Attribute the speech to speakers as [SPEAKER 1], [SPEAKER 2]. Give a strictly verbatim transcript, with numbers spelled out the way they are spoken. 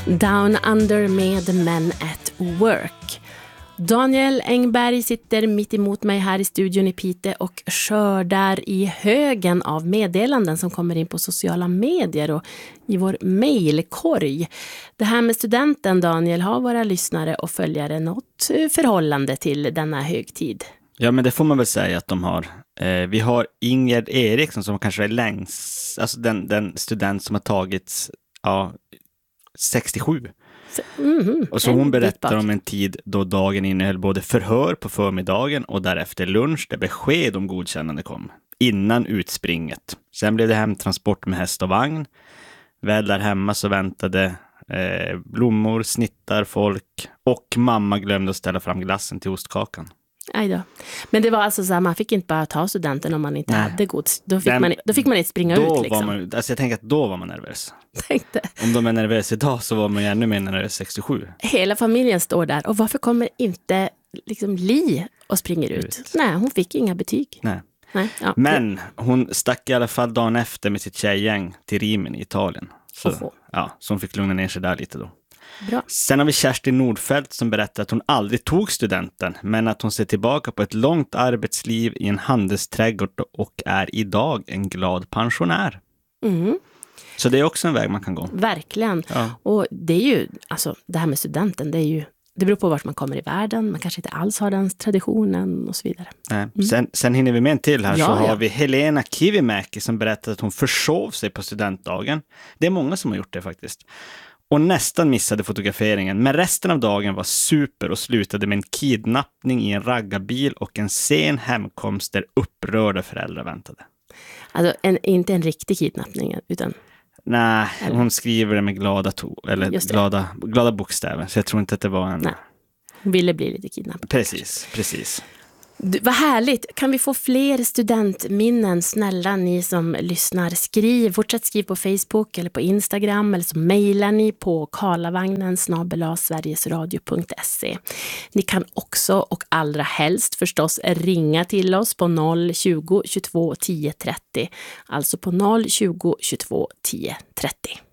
[SPEAKER 1] Down Under med Men at Work. Daniel Engberg sitter mitt emot mig här i studion i Piteå och skördar i högen av meddelanden som kommer in på sociala medier och i vår mejlkorg. Det här med studenten, Daniel, har våra lyssnare och följare något förhållande till denna högtid?
[SPEAKER 2] Ja, men det får man väl säga att de har. Eh, vi har Ingrid Eriksson som kanske är längst, alltså den, den student som har tagits ja, sextiosju. Mm-hmm. Och så hon berättar om en tid då dagen innehöll både förhör på förmiddagen och därefter lunch där besked om godkännande kom. Innan utspringet. Sen blev det hemtransport med häst och vagn. Väl där hemma så väntade eh, blommor, snittar, folk och mamma glömde att ställa fram glassen till ostkakan.
[SPEAKER 1] Aj då. Men det var alltså så här, man fick inte bara ta studenten om man inte Nej. hade gods. Då fick,
[SPEAKER 2] Den,
[SPEAKER 1] man, då fick man inte springa
[SPEAKER 2] då
[SPEAKER 1] ut liksom.
[SPEAKER 2] Var man, alltså jag tänker att då var man nervös.
[SPEAKER 1] Tänkte.
[SPEAKER 2] Om de är nervösa idag så var man ju ännu mer nervös sextiosju.
[SPEAKER 1] Hela familjen står där. Och varför kommer inte liksom Li och springer ut? ut? Nej, hon fick inga betyg.
[SPEAKER 2] Nej.
[SPEAKER 1] Nej, ja.
[SPEAKER 2] Men hon stack i alla fall dagen efter med sitt tjejgäng till Rimini i Italien. Så, ja, så hon fick lugna ner sig där lite då.
[SPEAKER 1] Bra.
[SPEAKER 2] Sen har vi Kerstin Nordfeldt som berättar att hon aldrig tog studenten men att hon ser tillbaka på ett långt arbetsliv i en handelsträdgård och är idag en glad pensionär. Mm. Så det är också en väg man kan gå.
[SPEAKER 1] Verkligen.
[SPEAKER 2] Ja.
[SPEAKER 1] Och det är ju, alltså det här med studenten, det är ju, det beror på vart man kommer i världen. Man kanske inte alls har den traditionen och så vidare.
[SPEAKER 2] Nej. Mm. Sen, sen hinner vi med en till här. Ja, så har
[SPEAKER 1] ja.
[SPEAKER 2] vi Helena Kivimäki som berättar att hon försov sig på studentdagen. Det är många som har gjort det faktiskt. Och nästan missade fotograferingen. Men resten av dagen var super och slutade med en kidnappning i en raggarbil och en sen hemkomst där upprörda föräldrar väntade.
[SPEAKER 1] Alltså en, inte en riktig kidnappning utan...
[SPEAKER 2] Nej, eller? Hon skriver det med glada, to- eller glada, glada bokstäver. Så jag tror inte att det var en...
[SPEAKER 1] Nej, hon ville bli lite kidnappad.
[SPEAKER 2] Precis, precis.
[SPEAKER 1] Du, vad härligt. Kan vi få fler studentminnen? Snälla ni som lyssnar, skriv. Fortsätt skriv på Facebook eller på Instagram eller så mejlar ni på karlavagnen snabel-a sverigesradio punkt se. Ni kan också och allra helst förstås ringa till oss på noll tjugo tjugotvå tio trettio. Alltså på noll tjugo tjugotvå tio trettio.